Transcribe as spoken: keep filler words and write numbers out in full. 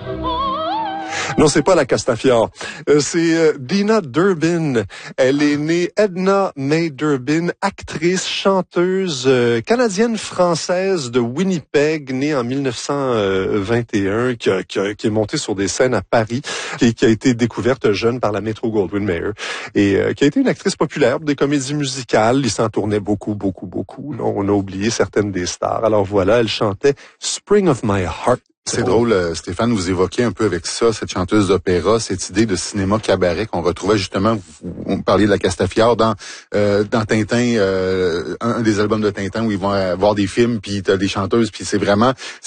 Non, c'est pas la Castafiore. Euh, c'est euh, Dina Durbin. Elle est née Edna May Durbin, actrice, chanteuse euh, canadienne-française de Winnipeg, née en dix-neuf cent vingt et un, qui, a, qui, a, qui est montée sur des scènes à Paris, qui, qui a été découverte jeune par la Metro-Goldwyn-Mayer et euh, qui a été une actrice populaire des comédies musicales. Il s'en tournait beaucoup, beaucoup, beaucoup. Là, on a oublié certaines des stars. Alors voilà, elle chantait Spring of My Heart. C'est drôle, euh, Stéphane, vous évoquez un peu avec ça, cette chanteuse d'opéra, cette idée de cinéma cabaret qu'on retrouvait justement, vous, vous parliez de la Castafiore dans euh, dans Tintin, euh, un, un des albums de Tintin où ils vont avoir des films, puis t'as des chanteuses, puis c'est vraiment